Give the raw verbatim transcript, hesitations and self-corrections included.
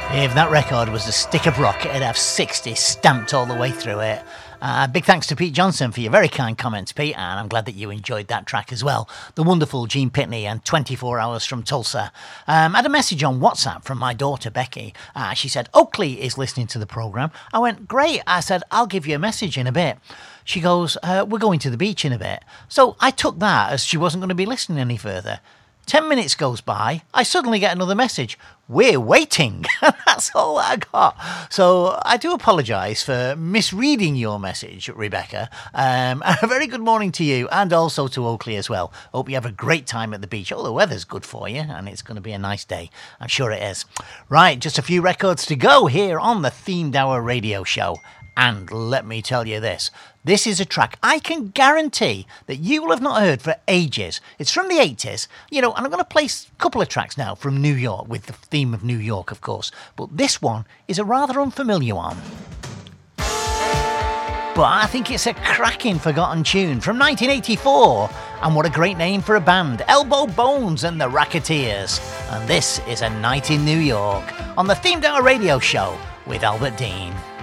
If that record was a stick of rock, it'd have sixty stamped all the way through it. Uh, big thanks to Pete Johnson for your very kind comments, Pete, and I'm glad that you enjoyed that track as well. The wonderful Gene Pitney and twenty-four hours from Tulsa. Um, I had a message on WhatsApp from my daughter, Becky. Uh, she said, Oakley is listening to the programme. I went, great. I said, I'll give you a message in a bit. She goes, uh, we're going to the beach in a bit. So I took that as she wasn't going to be listening any further. Ten minutes goes by, I suddenly get another message. We're waiting. That's all I got. So I do apologise for misreading your message, Rebecca. Um, a very good morning to you and also to Oakley as well. Hope you have a great time at the beach. Oh, the weather's good for you and it's going to be a nice day. I'm sure it is. Right, just a few records to go here on the Themed Hour radio show. And let me tell you this, this is a track I can guarantee that you will have not heard for ages. It's from the eighties, you know, and I'm going to play a couple of tracks now from New York, with the theme of New York, of course. But this one is a rather unfamiliar one. But I think it's a cracking forgotten tune from nineteen eighty-four. And what a great name for a band, Elbow Bones and the Racketeers. And this is A Night in New York on the Themed Hour radio show with Albert Dean.